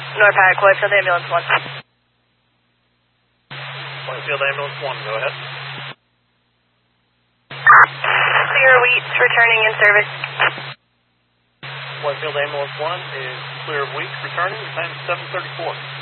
North Hyatt, Whitefield Ambulance 1. Whitefield Ambulance 1, go ahead. Clear Wheats returning in service. Whitefield Ambulance 1 is clear of Weeks returning. The time is 7:34.